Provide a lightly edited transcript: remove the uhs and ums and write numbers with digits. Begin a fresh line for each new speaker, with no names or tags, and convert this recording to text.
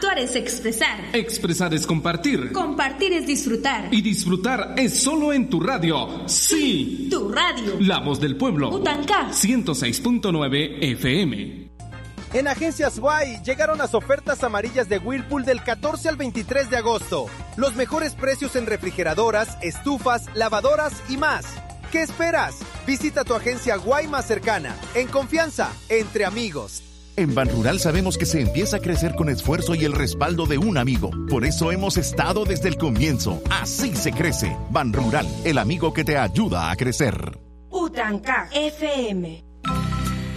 Actuar es expresar.
Expresar es compartir.
Compartir es disfrutar.
Y disfrutar es solo en tu radio. Sí.
Tu radio.
La voz del pueblo.
Utancá.
106.9 FM.
En Agencias Guay llegaron las ofertas amarillas de Whirlpool del 14 al 23 de agosto. Los mejores precios en refrigeradoras, estufas, lavadoras y más. ¿Qué esperas? Visita tu agencia Guay más cercana. En confianza, entre amigos.
En Banrural sabemos que se empieza a crecer con esfuerzo y el respaldo de un amigo. Por eso hemos estado desde el comienzo. Así se crece. Banrural, el amigo que te ayuda a crecer.
Utancá FM.